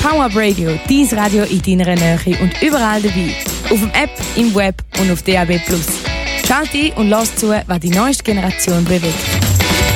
Power Up Radio, dein Radio in deiner Nähe und überall dabei. Auf dem App, im Web und auf DAB+. Schalt ein und lass zu, was die neueste Generation bewegt.